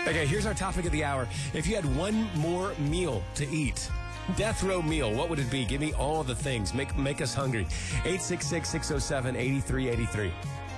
Okay, here's our topic of the hour. If you had one more meal to eat, death row meal, what would it be? Give me all the things. Make us hungry. 866-607-8383.